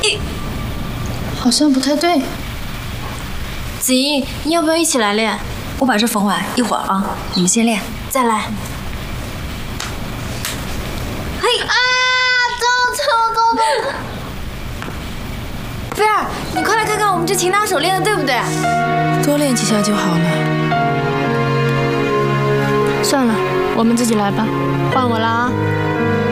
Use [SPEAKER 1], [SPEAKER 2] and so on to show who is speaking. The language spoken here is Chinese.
[SPEAKER 1] 好像不太对。
[SPEAKER 2] 子怡，你要不要一起来练？
[SPEAKER 3] 我把这缝完，一会儿啊，你们先练，
[SPEAKER 2] 再来。嘿啊！走！菲儿，你快来看看我们这擒拿手练的对不对？
[SPEAKER 4] 多练几下就好了。
[SPEAKER 1] 算了，我们自己来吧。换我了啊。